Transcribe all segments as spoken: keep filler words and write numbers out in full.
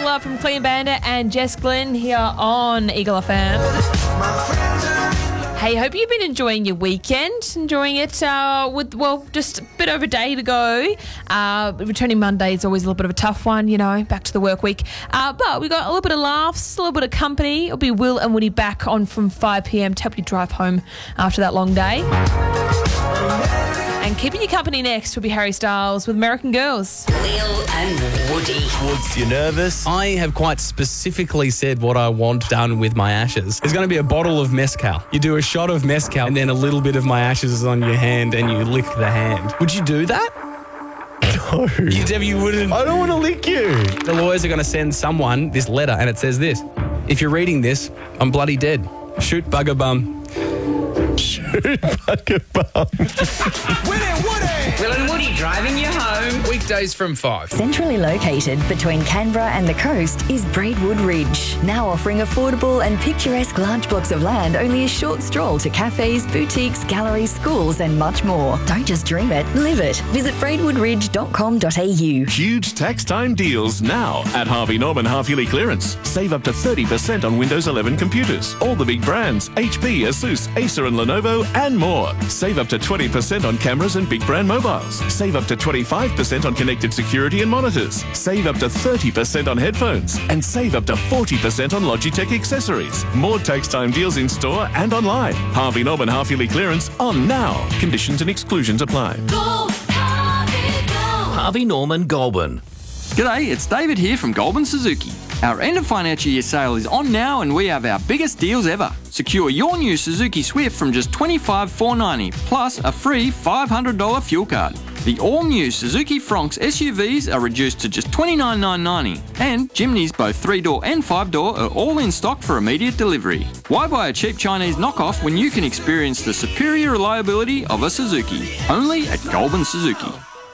Love from Clean Bandit and Jess Glynn here on Eagle F M. Hey, hope you've been enjoying your weekend, enjoying it uh, with, well, just a bit over a day to go. Uh, returning Monday is always a little bit of a tough one, you know, back to the work week. Uh, but we got a little bit of laughs, a little bit of company. It'll be Will and Woody back on from five p.m. to help you drive home after that long day. And keeping you company next will be Harry Styles with American Girls. Will and Woody. Woods, you nervous? I have quite specifically said what I want done with my ashes. There's going to be a bottle of mezcal. You do a shot of mezcal and then a little bit of my ashes is on your hand and you lick the hand. Would you do that? No. You, you wouldn't. I don't want to lick you. The lawyers are going to send someone this letter and it says this. If you're reading this, I'm bloody dead. Shoot bugger bum. Shoot bugger bum. Will and Woody. Will and Woody driving you home. Weekdays from five. Centrally located between Canberra and the coast is Braidwood Ridge, now offering affordable and picturesque large blocks of land only a short stroll to cafes, boutiques, galleries, schools and much more. Don't just dream it, live it. Visit braidwood ridge dot com dot a u. Huge tax time deals now at Harvey Norman half-yearly clearance. Save up to thirty percent on Windows eleven computers. All the big brands, H P, Asus, Acer and Lenovo and more. Save up to twenty percent on cameras and big brand mobiles. Save up to twenty-five percent on connected security and monitors. Save up to thirty percent on headphones. And save up to forty percent on Logitech accessories. More tax time deals in store and online. Harvey Norman half-yearly clearance on now. Conditions and exclusions apply. Go, Harvey, go. Harvey Norman Goulburn. G'day, it's David here from Goulburn Suzuki. Our end of financial year sale is on now and we have our biggest deals ever. Secure your new Suzuki Swift from just twenty-five thousand four hundred ninety dollars plus a free five hundred dollars fuel card. The all-new Suzuki Fronx S U Vs are reduced to just twenty-nine thousand nine hundred ninety dollars and Jimneys both three-door and five-door are all in stock for immediate delivery. Why buy a cheap Chinese knockoff when you can experience the superior reliability of a Suzuki? Only at Goulburn Suzuki.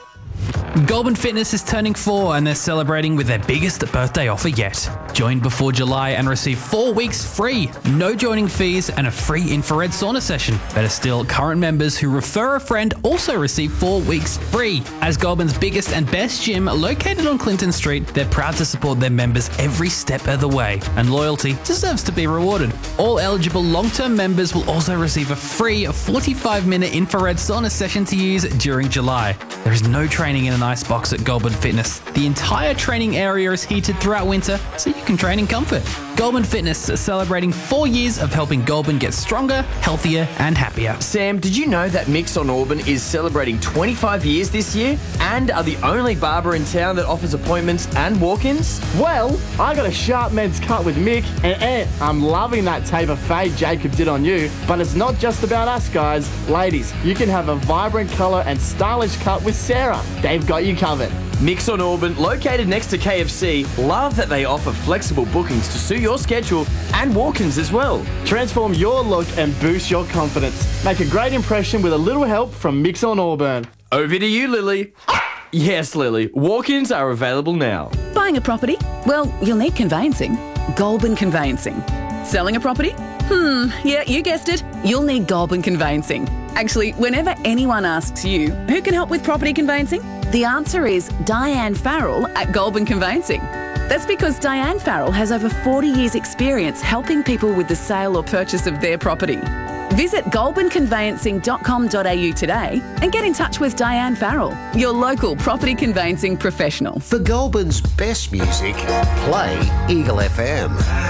Goulburn Fitness is turning four and they're celebrating with their biggest birthday offer yet. Join before July and receive four weeks free, no joining fees and a free infrared sauna session. Better still, current members who refer a friend also receive four weeks free. As Goulburn's biggest and best gym located on Clinton Street, they're proud to support their members every step of the way, and loyalty deserves to be rewarded. All eligible long-term members will also receive a free forty-five minute infrared sauna session to use during July. There is no training in an ice box at Goulburn Fitness. The entire training area is heated throughout winter, so you can train in comfort. Goulburn Fitness is celebrating four years of helping Goulburn get stronger, healthier and happier. Sam, did you know that Mix on Auburn is celebrating twenty-five years this year and are the only barber in town that offers appointments and walk-ins? Well, I got a sharp men's cut with Mick and Ant. I'm loving that taper fade Jacob did on you, but it's not just about us guys. Ladies, you can have a vibrant colour and stylish cut with Sarah. They've got you covered. Mix on Auburn, located next to K F C, love that they offer flexible bookings to suit your schedule and walk-ins as well. Transform your look and boost your confidence. Make a great impression with a little help from Mix on Auburn. Over to you, Lily. Yes, Lily. Walk-ins are available now. Buying a property? Well, you'll need conveyancing. Goulburn Conveyancing. Selling a property? Hmm, yeah, you guessed it. You'll need Goulburn Conveyancing. Actually, whenever anyone asks you, who can help with property conveyancing? The answer is Diane Farrell at Goulburn Conveyancing. That's because Diane Farrell has over forty years experience helping people with the sale or purchase of their property. Visit goulburn conveyancing dot com dot a u today and get in touch with Diane Farrell, your local property conveyancing professional. For Goulburn's best music, play Eagle F M.